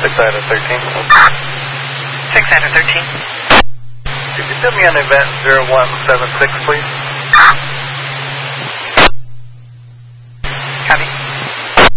6 out of 13. 6 out of 13. Could you put me on event 0176, please?